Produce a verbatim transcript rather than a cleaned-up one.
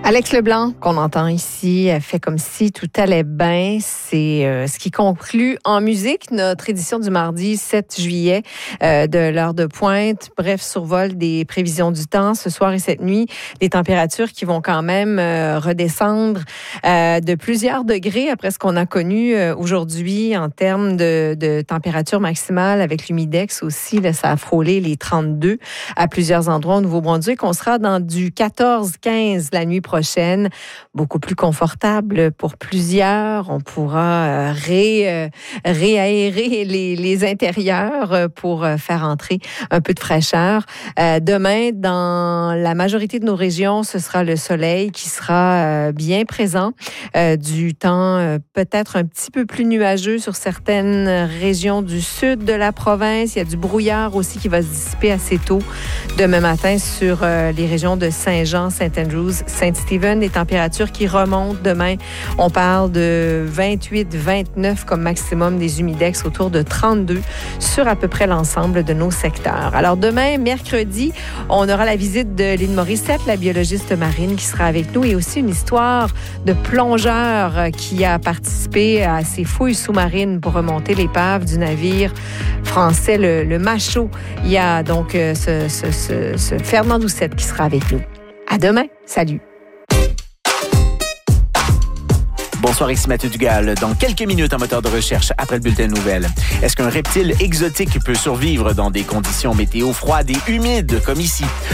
Alex Leblanc, qu'on entend ici, fait comme si tout allait bien. C'est euh, ce qui conclut en musique notre édition du mardi sept juillet euh, de l'heure de pointe. Bref, survol des prévisions du temps ce soir et cette nuit. Les températures qui vont quand même euh, redescendre euh, de plusieurs degrés après ce qu'on a connu euh, aujourd'hui en termes de, de température maximale avec l'humidex aussi. Là, ça a frôlé les trente-deux à plusieurs endroits au Nouveau-Brunswick. On sera dans du quatorze quinze la nuit prochaine. prochaine, beaucoup plus confortable pour plusieurs. On pourra ré, euh, réaérer les, les intérieurs pour faire entrer un peu de fraîcheur. Euh, demain, dans la majorité de nos régions, ce sera le soleil qui sera euh, bien présent. Euh, du temps euh, peut-être un petit peu plus nuageux sur certaines régions du sud de la province. Il y a du brouillard aussi qui va se dissiper assez tôt demain matin sur euh, les régions de Saint-Jean, Saint-Andrews, Saint-Stephen. Des températures qui remontent demain. On parle de vingt-huit vingt-neuf comme maximum, des humidex autour de trente-deux sur à peu près l'ensemble de nos secteurs. Alors demain, mercredi, on aura la visite de Lynn Morissette, la biologiste marine qui sera avec nous, et aussi une histoire de plongeur qui a participé à ces fouilles sous-marines pour remonter l'épave du navire français, le, le Machaut. Il y a donc euh, ce, ce, ce, ce Fernand Doucette qui sera avec nous. À demain. Salut. Bonsoir, ici Mathieu Dugal. Dans quelques minutes, un moteur de recherche après le bulletin de nouvelles. Est-ce qu'un reptile exotique peut survivre dans des conditions météo froides et humides comme ici?